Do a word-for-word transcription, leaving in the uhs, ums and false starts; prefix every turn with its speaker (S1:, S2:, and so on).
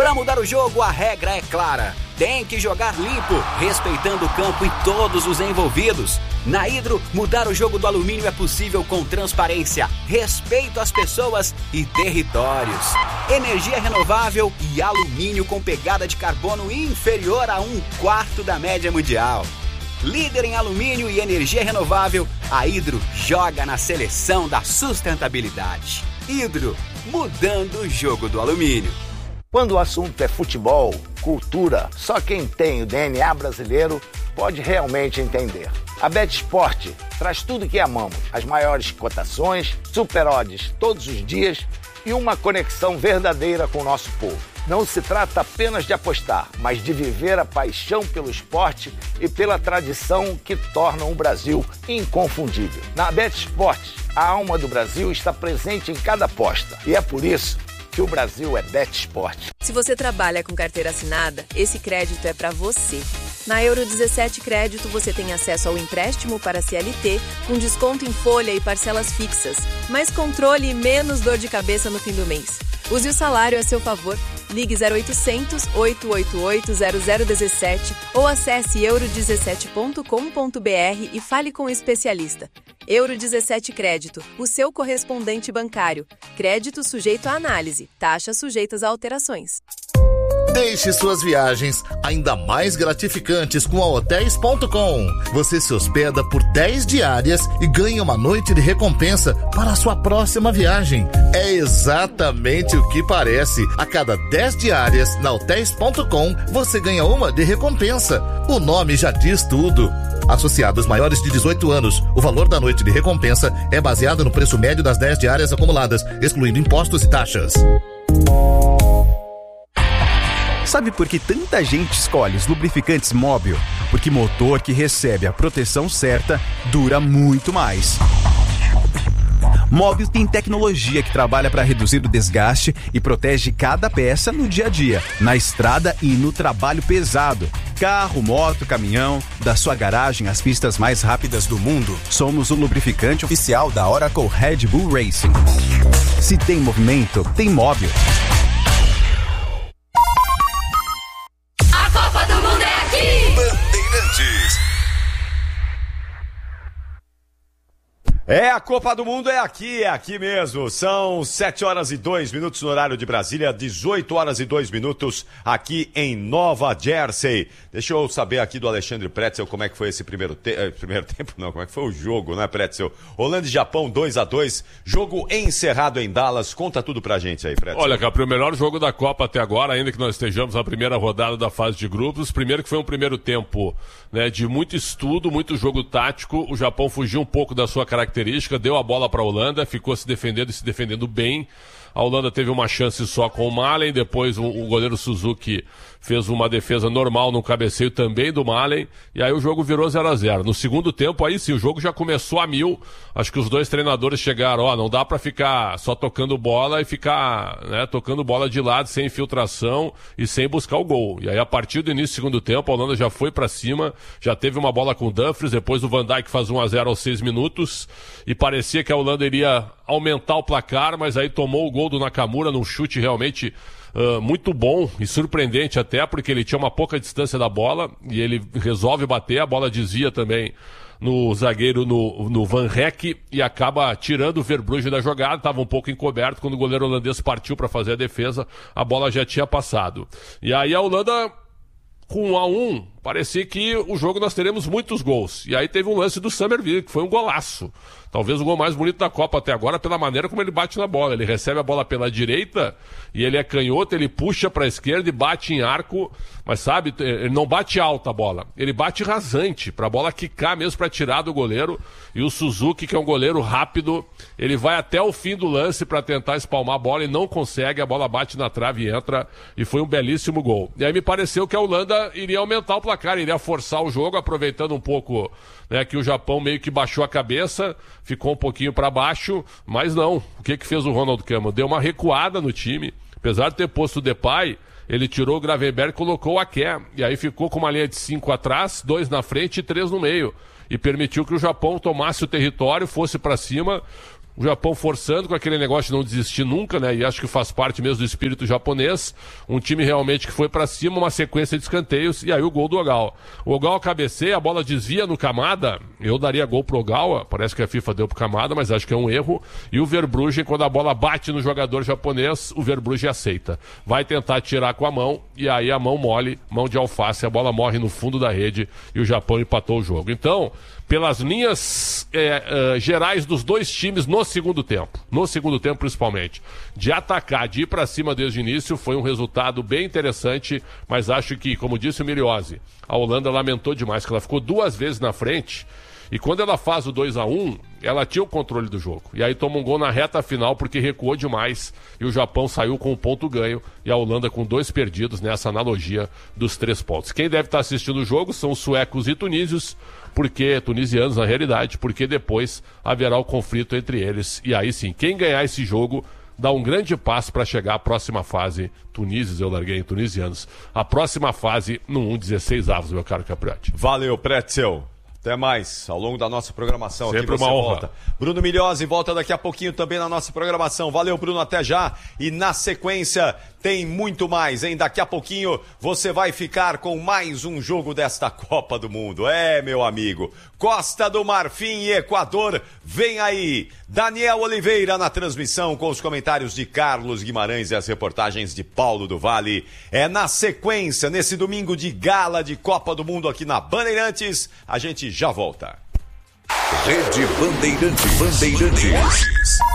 S1: Para mudar o jogo, a regra é clara. Tem que jogar limpo, respeitando o campo e todos os envolvidos. Na Hidro, mudar o jogo do alumínio é possível com transparência, respeito às pessoas e territórios. Energia renovável e alumínio com pegada de carbono inferior a um quarto da média mundial. Líder em alumínio e energia renovável, a Hidro joga na seleção da sustentabilidade. Hidro, mudando o jogo do alumínio.
S2: Quando o assunto é futebol, cultura, só quem tem o D N A brasileiro pode realmente entender. A BetSport traz tudo que amamos, as maiores cotações, super odds todos os dias e uma conexão verdadeira com o nosso povo. Não se trata apenas de apostar, mas de viver a paixão pelo esporte e pela tradição que tornam o Brasil inconfundível. Na BetSport, a alma do Brasil está presente em cada aposta e é por isso que o Brasil é BetSport.
S3: Se você trabalha com carteira assinada, esse crédito é para você. Na Euro dezessete Crédito, você tem acesso ao empréstimo para C L T, com desconto em folha e parcelas fixas, mais controle e menos dor de cabeça no fim do mês. Use o salário a seu favor. Ligue zero oitocentos, oito oito oito, zero zero um sete ou acesse euro dezessete ponto com ponto b r e fale com o especialista. Euro dezessete Crédito, o seu correspondente bancário. Crédito sujeito à análise. Taxas sujeitas a alterações.
S4: Deixe suas viagens ainda mais gratificantes com a hotéis ponto com. Você se hospeda por dez diárias e ganha uma noite de recompensa para a sua próxima viagem. É exatamente o que parece. A cada dez diárias na hotéis ponto com, você ganha uma de recompensa. O nome já diz tudo. Associados maiores de dezoito anos, o valor da noite de recompensa é baseado no preço médio das dez diárias acumuladas, excluindo impostos e taxas.
S5: Sabe por que tanta gente escolhe os lubrificantes Móbil? Porque motor que recebe a proteção certa dura muito mais. Móbil tem tecnologia que trabalha para reduzir o desgaste e protege cada peça no dia a dia, na estrada e no trabalho pesado. Carro, moto, caminhão, da sua garagem às pistas mais rápidas do mundo, somos o lubrificante oficial da Oracle Red Bull Racing. Se tem movimento, tem Móbil.
S6: É, a Copa do Mundo é aqui, é aqui mesmo. São sete horas e dois minutos no horário de Brasília, dezoito horas e dois minutos aqui em Nova Jersey. Deixa eu saber aqui do Alexandre Pretzel como é que foi esse primeiro, te... eh, primeiro tempo, não, como é que foi o jogo, né, Pretzel? Holanda e Japão dois a dois, jogo encerrado em Dallas. Conta tudo pra gente aí, Pretzel.
S7: Olha, Capri, o melhor jogo da Copa até agora, ainda que nós estejamos na primeira rodada da fase de grupos. Primeiro que foi um primeiro tempo, né, de muito estudo, muito jogo tático. O Japão fugiu um pouco da sua característica, deu a bola para a Holanda, ficou se defendendo e se defendendo bem. A Holanda teve uma chance só com o Malen, depois o, o goleiro Suzuki fez uma defesa normal no cabeceio também do Malen, e aí o jogo virou zero a zero. No segundo tempo, aí sim, o jogo já começou a mil. Acho que os dois treinadores chegaram, ó, não dá pra ficar só tocando bola e ficar, né, tocando bola de lado, sem infiltração e sem buscar o gol. E aí, a partir do início do segundo tempo, a Holanda já foi pra cima, já teve uma bola com o Dumfries, depois o Van Dijk faz um a zero aos seis minutos, e parecia que a Holanda iria aumentar o placar, mas aí tomou o gol do Nakamura num chute realmente Uh, muito bom e surpreendente até, porque ele tinha uma pouca distância da bola e ele resolve bater, a bola desvia também no zagueiro, no, no Van Rek, e acaba tirando o Verbrugge da jogada. Estava um pouco encoberto, quando o goleiro holandês partiu para fazer a defesa, a bola já tinha passado. E aí a Holanda, com um a um, parecia que o jogo nós teremos muitos gols. E aí teve um lance do Summerville, que foi um golaço. Talvez o gol mais bonito da Copa até agora, pela maneira como ele bate na bola. Ele recebe a bola pela direita, e ele é canhoto, ele puxa para a esquerda e bate em arco. Mas sabe, ele não bate alta a bola. Ele bate rasante, para a bola quicar mesmo, para tirar do goleiro. E o Suzuki, que é um goleiro rápido, ele vai até o fim do lance para tentar espalmar a bola e não consegue. A bola bate na trave e entra. E foi um belíssimo gol. E aí me pareceu que a Holanda iria aumentar o placar, iria forçar o jogo, aproveitando um pouco, né, que o Japão meio que baixou a cabeça, ficou um pouquinho para baixo, mas não. O que que fez o Ronald Koeman? Deu uma recuada no time. Apesar de ter posto o Depay, ele tirou o Gravenberch e colocou o Aké. E aí ficou com uma linha de cinco atrás, dois na frente e três no meio. E permitiu que o Japão tomasse o território, fosse para cima, O Japão forçando com aquele negócio de não desistir nunca, né? E acho que faz parte mesmo do espírito japonês. Um time realmente que foi pra cima, uma sequência de escanteios, e aí o gol do Ogawa. O Ogawa cabeceia, a bola desvia no Kamada. Eu daria gol pro Ogawa, parece que a FIFA deu pro Kamada, mas acho que é um erro. E o Verbruggen, quando a bola bate no jogador japonês, o Verbruggen aceita. Vai tentar tirar com a mão, e aí a mão mole, mão de alface, a bola morre no fundo da rede, e o Japão empatou o jogo. Então, pelas linhas é, é, gerais dos dois times no segundo tempo, no segundo tempo principalmente, de atacar, de ir para cima desde o início, foi um resultado bem interessante, mas acho que, como disse o Miliose, a Holanda lamentou demais, que ela ficou duas vezes na frente, e quando ela faz o dois a um, ela tinha o controle do jogo. E aí toma um gol na reta final porque recuou demais. E o Japão saiu com um ponto ganho. E a Holanda com dois perdidos nessa analogia dos três pontos. Quem deve estar assistindo o jogo são os suecos e tunísios. Porque, tunisianos na realidade, porque depois haverá o conflito entre eles. E aí sim, quem ganhar esse jogo dá um grande passo para chegar à próxima fase. Tunísios, eu larguei em tunisianos. A próxima fase no um dezesseis avos, meu caro Capriotti.
S6: Valeu, Pretzel. Até mais, ao longo da nossa programação.
S7: Sempre
S6: aqui você
S7: uma honra.
S6: volta. Bruno Milhose volta daqui a pouquinho também na nossa programação. Valeu, Bruno, até já. E na sequência tem muito mais, hein? Daqui a pouquinho você vai ficar com mais um jogo desta Copa do Mundo. É, meu amigo. Costa do Marfim e Equador, vem aí. Daniel Oliveira na transmissão com os comentários de Carlos Guimarães e as reportagens de Paulo do Vale. É na sequência, nesse domingo de gala de Copa do Mundo aqui na Bandeirantes. A gente já volta.
S8: Rede Bandeirantes. Bandeirantes.